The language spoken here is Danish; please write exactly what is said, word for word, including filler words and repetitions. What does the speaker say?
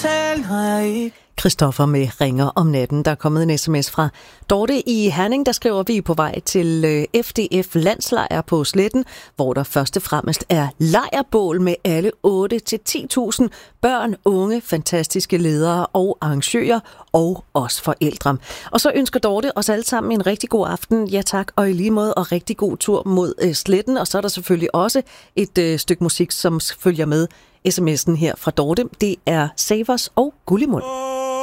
betaler jeg ikke. Christoffer med Ringer om natten. Der er kommet en sms fra Dorte i Herning, der skriver, at vi er på vej til F D F landslejr på Sletten, hvor der først og fremmest er lejrbål med alle otte til ti tusind børn, unge, fantastiske ledere og arrangører og os forældre. Og så ønsker Dorte os alle sammen en rigtig god aften. Ja tak, og i lige måde og rigtig god tur mod Sletten. Og så er der selvfølgelig også et øh, stykke musik, som følger med sms'en her fra Dorte. Det er Savers og Gullimund.